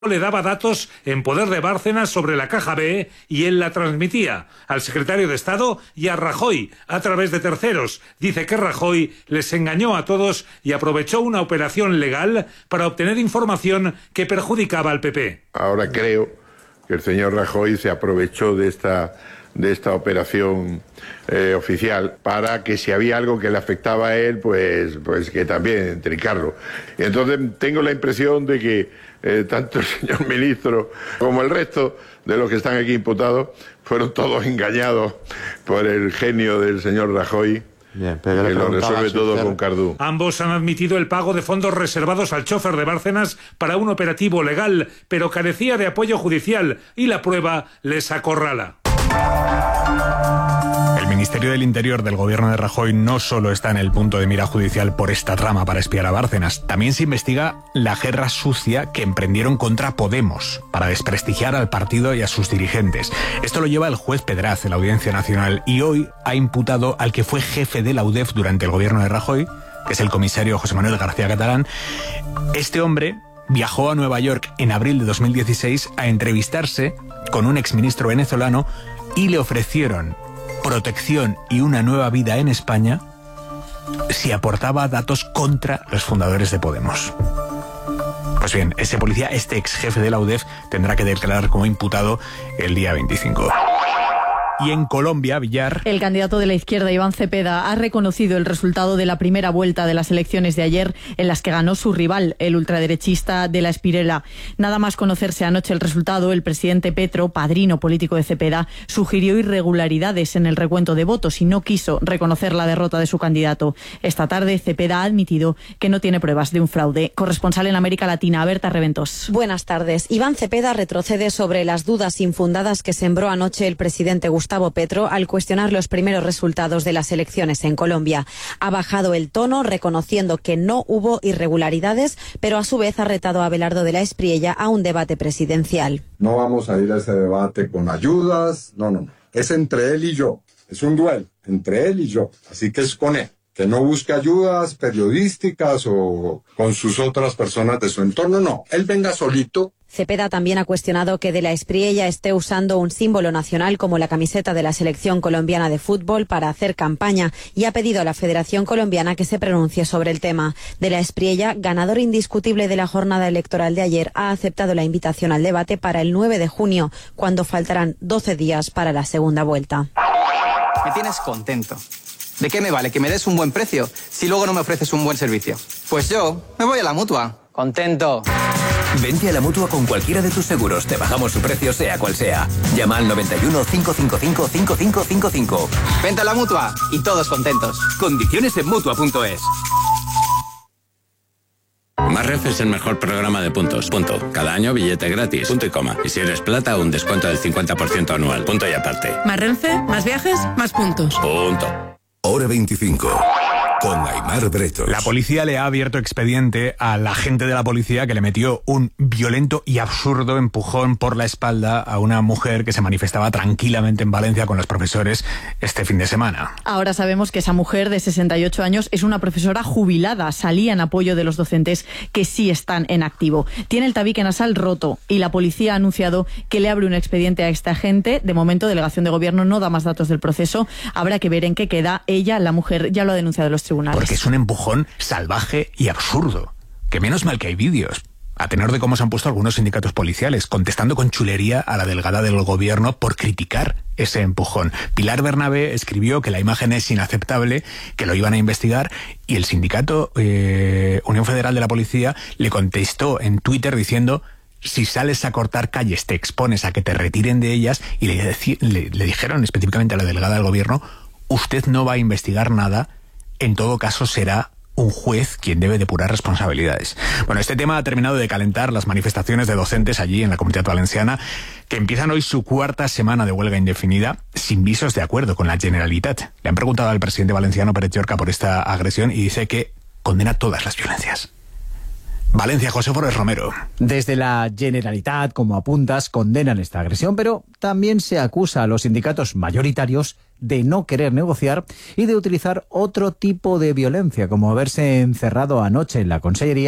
le daba datos en poder de Bárcenas sobre la caja B y él la transmitía al secretario de Estado y a Rajoy a través de terceros. Dice que Rajoy les engañó a todos y aprovechó una operación legal para obtener información que perjudicaba al PP. Ahora creo que el señor Rajoy se aprovechó de esta operación oficial para que si había algo que le afectaba a él, pues que también trincarlo. Y entonces tengo la impresión de que tanto el señor ministro como el resto de los que están aquí imputados fueron todos engañados por el genio del señor Rajoy. Bien, pero que lo resuelve todo con Cardú. Ambos han admitido el pago de fondos reservados al chofer de Bárcenas para un operativo legal, pero carecía de apoyo judicial y la prueba les acorrala. El Ministerio del Interior del gobierno de Rajoy no solo está en el punto de mira judicial por esta trama para espiar a Bárcenas, también se investiga la guerra sucia que emprendieron contra Podemos para desprestigiar al partido y a sus dirigentes. Esto lo lleva el juez Pedraz de la Audiencia Nacional y hoy ha imputado al que fue jefe de la UDEF durante el gobierno de Rajoy, que es el comisario José Manuel García Catalán. Este hombre viajó a Nueva York en abril de 2016 a entrevistarse con un exministro venezolano y le ofrecieron protección y una nueva vida en España si aportaba datos contra los fundadores de Podemos. Pues bien, ese policía, este ex jefe de la UDEF, tendrá que declarar como imputado el día 25. Y en Colombia, Villar... El candidato de la izquierda, Iván Cepeda, ha reconocido el resultado de la primera vuelta de las elecciones de ayer, en las que ganó su rival, el ultraderechista de la Espirela. Nada más conocerse anoche el resultado, el presidente Petro, padrino político de Cepeda, sugirió irregularidades en el recuento de votos y no quiso reconocer la derrota de su candidato. Esta tarde, Cepeda ha admitido que no tiene pruebas de un fraude. Corresponsal en América Latina, Berta Reventos. Buenas tardes. Iván Cepeda retrocede sobre las dudas infundadas que sembró anoche el presidente Gustavo Petro al cuestionar los primeros resultados de las elecciones en Colombia. Ha bajado el tono reconociendo que no hubo irregularidades, pero a su vez ha retado a Abelardo de la Espriella a un debate presidencial. No vamos a ir a ese debate con ayudas, no. Es entre él y yo, es un duelo entre él y yo, así que es con él. Que no busque ayudas periodísticas o con sus otras personas de su entorno, no. Él venga solito. Cepeda también ha cuestionado que de la Espriella esté usando un símbolo nacional como la camiseta de la selección colombiana de fútbol para hacer campaña y ha pedido a la Federación Colombiana que se pronuncie sobre el tema. De la Espriella, ganador indiscutible de la jornada electoral de ayer, ha aceptado la invitación al debate para el 9 de junio, cuando faltarán 12 días para la segunda vuelta. Me tienes contento. ¿De qué me vale que me des un buen precio si luego no me ofreces un buen servicio? Pues yo me voy a la Mutua. Contento. Vente a la Mutua con cualquiera de tus seguros. Te bajamos su precio sea cual sea. Llama al 91 555 5555. Vente a la Mutua y todos contentos. Condiciones en Mutua.es. Más Renfe es el mejor programa de puntos. Punto. Cada año billete gratis. Punto y coma. Y si eres plata, un descuento del 50% anual. Punto y aparte. Más Renfe, más viajes, más puntos. Punto. Hora 25. Con Aimar Bretos. La policía le ha abierto expediente al agente de la policía que le metió un violento y absurdo empujón por la espalda a una mujer que se manifestaba tranquilamente en Valencia con los profesores este fin de semana. Ahora sabemos que esa mujer de 68 años es una profesora jubilada. Salía en apoyo de los docentes que sí están en activo. Tiene el tabique nasal roto y la policía ha anunciado que le abre un expediente a este agente. De momento, delegación de gobierno no da más datos del proceso. Habrá que ver en qué queda. Ella, la mujer, ya lo ha denunciado en los tribunales. Porque es un empujón salvaje y absurdo. Que menos mal que hay vídeos. A tenor de cómo se han puesto algunos sindicatos policiales, contestando con chulería a la delegada del gobierno por criticar ese empujón. Pilar Bernabé escribió que la imagen es inaceptable, que lo iban a investigar, y el sindicato Unión Federal de la Policía le contestó en Twitter diciendo: si sales a cortar calles te expones a que te retiren de ellas, y le dijeron específicamente a la delegada del gobierno: usted no va a investigar nada, en todo caso será un juez quien debe depurar responsabilidades. Bueno, este tema ha terminado de calentar las manifestaciones de docentes allí en la Comunitat Valenciana, que empiezan hoy su cuarta semana de huelga indefinida sin visos de acuerdo con la Generalitat. Le han preguntado al presidente valenciano Pérez Llorca por esta agresión y dice que condena todas las violencias. Valencia, José Forés Romero. Desde la Generalitat, como apuntas, condenan esta agresión, pero también se acusa a los sindicatos mayoritarios de no querer negociar y de utilizar otro tipo de violencia, como haberse encerrado anoche en la Consellería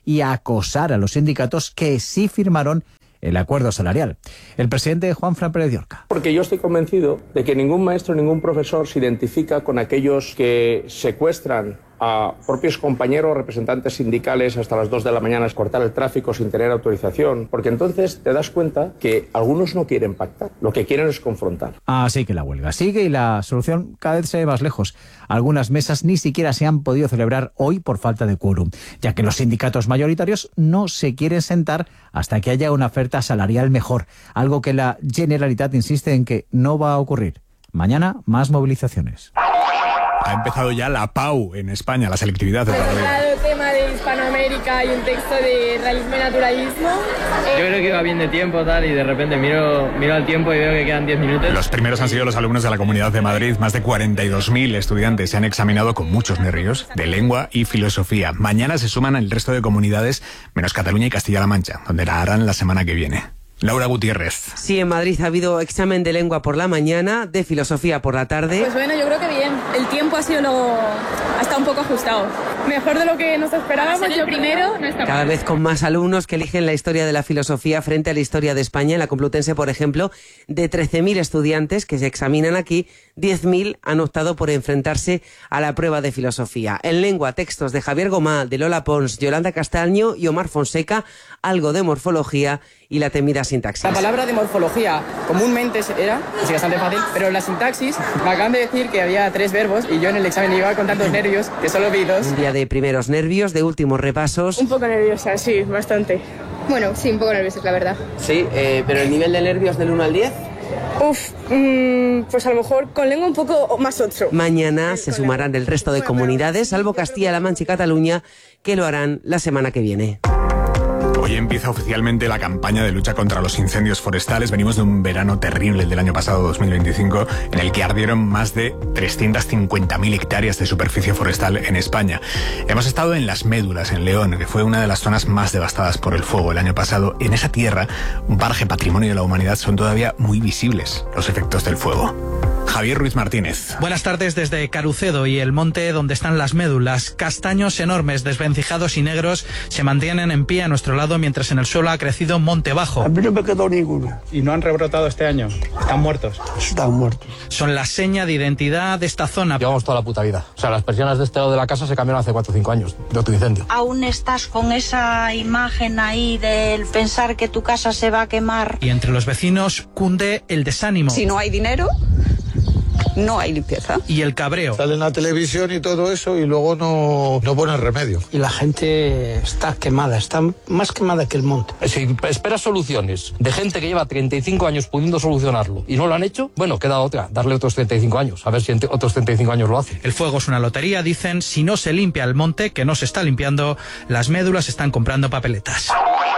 y acosar a los sindicatos que sí firmaron el acuerdo salarial. El presidente Juanfran Pérez de Orca. Porque yo estoy convencido de que ningún maestro, ningún profesor se identifica con aquellos que secuestran a propios compañeros, representantes sindicales hasta las 2 de la mañana, cortar el tráfico sin tener autorización, porque entonces te das cuenta que algunos no quieren pactar, lo que quieren es confrontar. Así que la huelga sigue y la solución cada vez se ve más lejos. Algunas mesas ni siquiera se han podido celebrar hoy por falta de quórum, ya que los sindicatos mayoritarios no se quieren sentar hasta que haya una oferta salarial mejor, algo que la Generalitat insiste en que no va a ocurrir. Mañana, más movilizaciones. Ha empezado ya la PAU en España, la selectividad. Pues claro, tema de Hispanoamérica y un texto de realismo y naturalismo. Yo creo que iba bien de tiempo tal y de repente miro al tiempo y veo que quedan 10 minutos. Los primeros han sido los alumnos de la Comunidad de Madrid. Más de 42.000 estudiantes se han examinado con muchos nervios de lengua y filosofía. Mañana se suman el resto de comunidades, menos Cataluña y Castilla-La Mancha, donde la harán la semana que viene. Laura Gutiérrez. Sí, en Madrid ha habido examen de lengua por la mañana, de filosofía por la tarde. Pues bueno, yo creo que bien. El tiempo ha sido hasta un poco ajustado. Mejor de lo que nos esperábamos. Yo primero no está Cada vez con más alumnos que eligen la historia de la filosofía frente a la historia de España. En la Complutense, por ejemplo, de 13.000 estudiantes que se examinan aquí, 10.000 han optado por enfrentarse a la prueba de filosofía. En lengua, textos de Javier Gomá, de Lola Pons, Yolanda Castaño y Omar Fonseca, algo de morfología y la temida sintaxis. La palabra de morfología comúnmente era, es bastante fácil, pero la sintaxis me acaban de decir que había 3 verbos y yo en el examen iba con tantos nervios que solo vi 2. Un día de primeros nervios, de últimos repasos. Un poco nerviosa, sí, bastante. Bueno, sí, un poco nerviosa, la verdad. Sí, pero el nivel de nervios del 1 al 10... pues a lo mejor con lengua un poco más 8. Mañana se sumarán el resto de comunidades, salvo Castilla-La Mancha y Cataluña, que lo harán la semana que viene. Hoy empieza oficialmente la campaña de lucha contra los incendios forestales. Venimos de un verano terrible, el del año pasado, 2025, en el que ardieron más de 350.000 hectáreas de superficie forestal en España. Hemos estado en Las Médulas, en León, que fue una de las zonas más devastadas por el fuego el año pasado. En esa tierra, un paraje patrimonio de la humanidad, son todavía muy visibles los efectos del fuego. Javier Ruiz Martínez. Buenas tardes desde Carucedo y el monte donde están Las Médulas. Castaños enormes, desvencijados y negros se mantienen en pie a nuestro lado mientras en el suelo ha crecido monte bajo. A mí no me quedó ninguno. ¿Y no han rebrotado este año? ¿Están muertos? Están muertos. Son la seña de identidad de esta zona. Llevamos toda la puta vida. O sea, las persianas de este lado de la casa se cambiaron hace 4 o 5 años de otro incendio. ¿Aún estás con esa imagen ahí del pensar que tu casa se va a quemar? Y entre los vecinos cunde el desánimo. Si no hay dinero, no hay limpieza. Y el cabreo. Sale en la televisión y todo eso y luego no ponen remedio. Y la gente está quemada, está más quemada que el monte. Si esperas soluciones de gente que lleva 35 años pudiendo solucionarlo y no lo han hecho, bueno, queda otra, darle otros 35 años, a ver si otros 35 años lo hacen. El fuego es una lotería, dicen, si no se limpia el monte, que no se está limpiando, Las Médulas están comprando papeletas.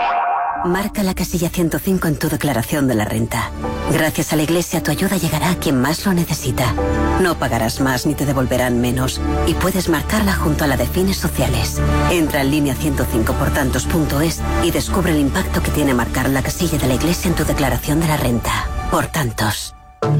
Marca la casilla 105 en tu declaración de la renta. Gracias a la Iglesia tu ayuda llegará a quien más lo necesita. No pagarás más ni te devolverán menos. Y puedes marcarla junto a la de fines sociales. Entra en línea 105portantos.es y descubre el impacto que tiene marcar la casilla de la Iglesia en tu declaración de la renta. Por tantos.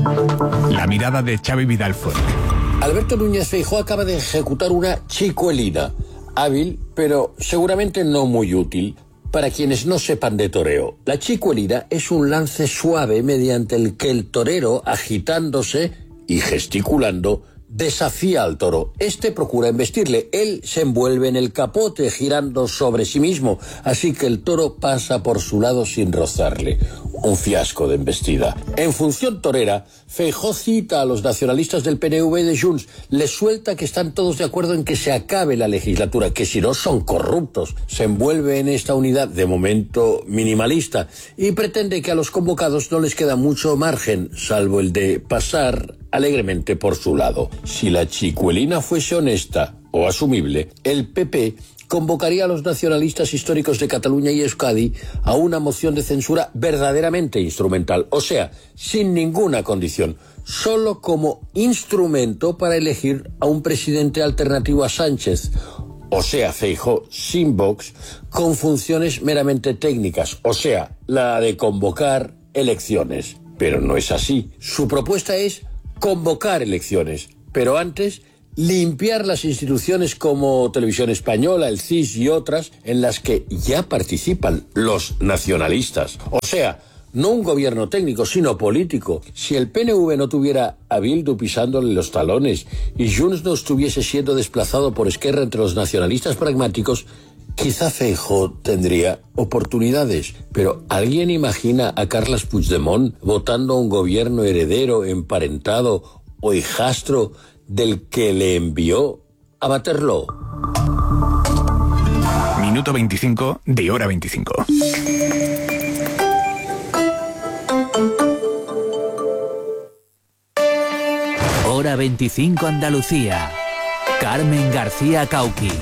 La mirada de Xavi Vidal Fuente. Alberto Núñez Feijóo acaba de ejecutar una chicuelina. Hábil, pero seguramente no muy útil. Para quienes no sepan de toreo, la chicuelina es un lance suave mediante el que el torero, agitándose y gesticulando, desafía al toro. Este procura embestirle. Él se envuelve en el capote girando sobre sí mismo, así que el toro pasa por su lado sin rozarle. Un fiasco de embestida. En función torera, Feijóo cita a los nacionalistas del PNV y de Junts. Les suelta que están todos de acuerdo en que se acabe la legislatura, que si no son corruptos. Se envuelve en esta unidad, de momento minimalista, y pretende que a los convocados no les queda mucho margen, salvo el de pasar alegremente por su lado. Si la chicuelina fuese honesta o asumible, el PP convocaría a los nacionalistas históricos de Cataluña y Euskadi a una moción de censura verdaderamente instrumental, o sea, sin ninguna condición, solo como instrumento para elegir a un presidente alternativo a Sánchez, o sea, Feijóo sin Vox, con funciones meramente técnicas, o sea, la de convocar elecciones. Pero no es así. Su propuesta es convocar elecciones, pero antes limpiar las instituciones como Televisión Española, el CIS y otras, en las que ya participan los nacionalistas. O sea, no un gobierno técnico, sino político. Si el PNV no tuviera a Bildu pisándole los talones y Junts no estuviese siendo desplazado por Esquerra entre los nacionalistas pragmáticos, quizá Feijóo tendría oportunidades. Pero ¿alguien imagina a Carles Puigdemont votando a un gobierno heredero, emparentado o hijastro del que le envió a Waterloo? Minuto 25 de Hora 25. Hora 25 Andalucía. Carmen García Cauqui.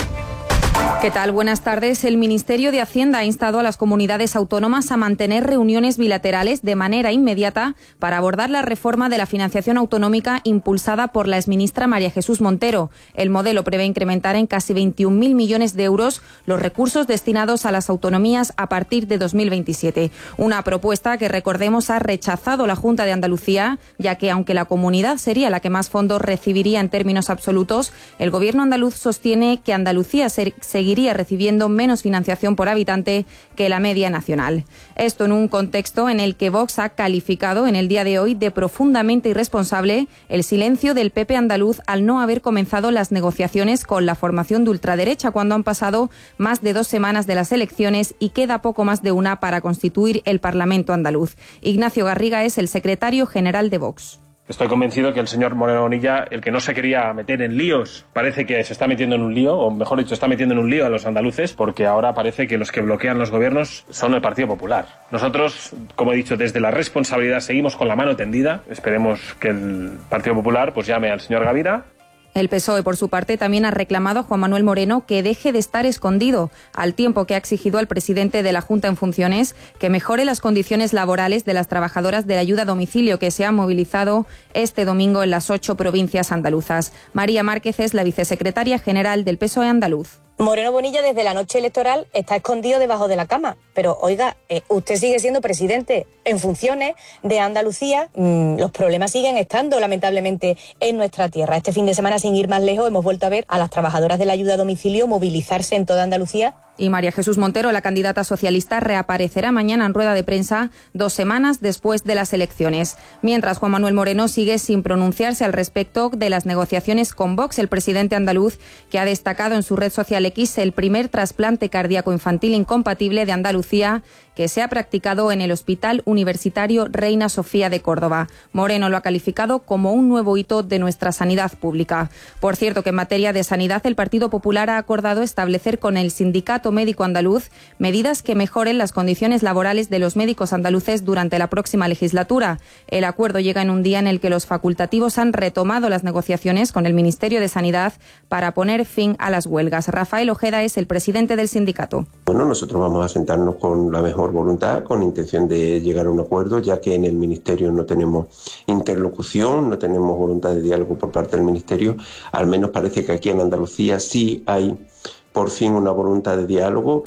¿Qué tal? Buenas tardes. El Ministerio de Hacienda ha instado a las comunidades autónomas a mantener reuniones bilaterales de manera inmediata para abordar la reforma de la financiación autonómica impulsada por la exministra María Jesús Montero. El modelo prevé incrementar en casi 21.000 millones de euros los recursos destinados a las autonomías a partir de 2027. Una propuesta que, recordemos, ha rechazado la Junta de Andalucía, ya que aunque la comunidad sería la que más fondos recibiría en términos absolutos, el Gobierno andaluz sostiene que Andalucía seguiría recibiendo menos financiación por habitante que la media nacional. Esto en un contexto en el que Vox ha calificado en el día de hoy de profundamente irresponsable el silencio del PP andaluz al no haber comenzado las negociaciones con la formación de ultraderecha cuando han pasado más de 2 semanas de las elecciones y queda poco más de una para constituir el Parlamento andaluz. Ignacio Garriga es el secretario general de Vox. Estoy convencido que el señor Moreno Bonilla, el que no se quería meter en líos, parece que se está metiendo en un lío, o mejor dicho, está metiendo en un lío a los andaluces, porque ahora parece que los que bloquean los gobiernos son el Partido Popular. Nosotros, como he dicho, desde la responsabilidad seguimos con la mano tendida. Esperemos que el Partido Popular pues llame al señor Gavira. El PSOE, por su parte, también ha reclamado a Juan Manuel Moreno que deje de estar escondido, al tiempo que ha exigido al presidente de la Junta en funciones que mejore las condiciones laborales de las trabajadoras de la ayuda a domicilio que se han movilizado este domingo en las 8 provincias andaluzas. María Márquez es la vicesecretaria general del PSOE andaluz. Moreno Bonilla desde la noche electoral está escondido debajo de la cama, pero oiga, usted sigue siendo presidente en funciones de Andalucía, los problemas siguen estando lamentablemente en nuestra tierra. Este fin de semana, sin ir más lejos, hemos vuelto a ver a las trabajadoras de la ayuda a domicilio movilizarse en toda Andalucía. Y María Jesús Montero, la candidata socialista, reaparecerá mañana en rueda de prensa 2 semanas después de las elecciones. Mientras Juan Manuel Moreno sigue sin pronunciarse al respecto de las negociaciones con Vox, el presidente andaluz, que ha destacado en su red social X el primer trasplante cardíaco infantil incompatible de Andalucía que se ha practicado en el Hospital Universitario Reina Sofía de Córdoba. Moreno lo ha calificado como un nuevo hito de nuestra sanidad pública. Por cierto, que en materia de sanidad el Partido Popular ha acordado establecer con el Sindicato Médico Andaluz medidas que mejoren las condiciones laborales de los médicos andaluces durante la próxima legislatura. El acuerdo llega en un día en el que los facultativos han retomado las negociaciones con el Ministerio de Sanidad para poner fin a las huelgas. Rafael Ojeda es el presidente del sindicato. Bueno, nosotros vamos a sentarnos con la mejor voluntad, con intención de llegar a un acuerdo, ya que en el Ministerio no tenemos interlocución, no tenemos voluntad de diálogo por parte del Ministerio. Al menos parece que aquí en Andalucía sí hay por fin una voluntad de diálogo.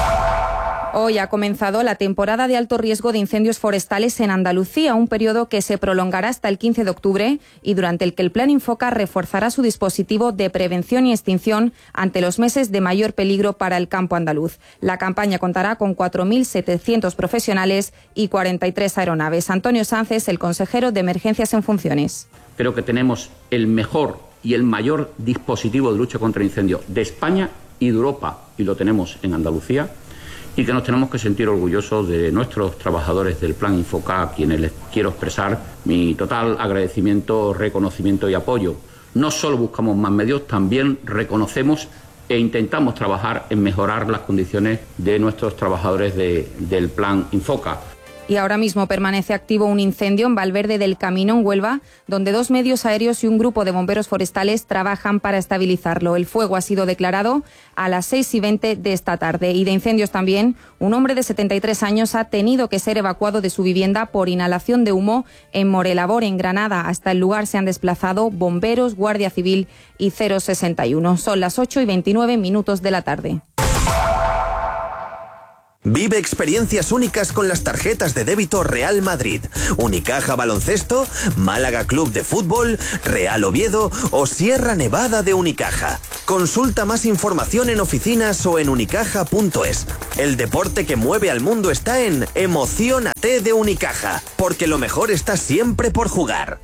Hoy ha comenzado la temporada de alto riesgo de incendios forestales en Andalucía, un periodo que se prolongará hasta el 15 de octubre y durante el que el Plan Infoca reforzará su dispositivo de prevención y extinción ante los meses de mayor peligro para el campo andaluz. La campaña contará con 4.700 profesionales y 43 aeronaves. Antonio Sánchez, el consejero de Emergencias en funciones. Creo que tenemos el mejor y el mayor dispositivo de lucha contra incendios de España y de Europa, y lo tenemos en Andalucía. Y que nos tenemos que sentir orgullosos de nuestros trabajadores del Plan Infoca, a quienes les quiero expresar mi total agradecimiento, reconocimiento y apoyo. No solo buscamos más medios, también reconocemos e intentamos trabajar en mejorar las condiciones de nuestros trabajadores del Plan Infoca. Y ahora mismo permanece activo un incendio en Valverde del Camino, en Huelva, donde 2 medios aéreos y un grupo de bomberos forestales trabajan para estabilizarlo. El fuego ha sido declarado a las 6:20 de esta tarde. Y de incendios también, un hombre de 73 años ha tenido que ser evacuado de su vivienda por inhalación de humo en Morelabor, en Granada. Hasta el lugar se han desplazado bomberos, Guardia Civil y 061. Son las 8:29 de la tarde. Vive experiencias únicas con las tarjetas de débito Real Madrid, Unicaja Baloncesto, Málaga Club de Fútbol, Real Oviedo o Sierra Nevada de Unicaja. Consulta más información en oficinas o en unicaja.es. El deporte que mueve al mundo está en Emociónate de Unicaja, porque lo mejor está siempre por jugar.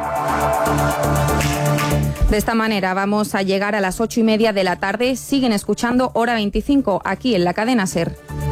De esta manera vamos a llegar a las 8:30 de la tarde. Siguen escuchando Hora 25 aquí en la cadena SER.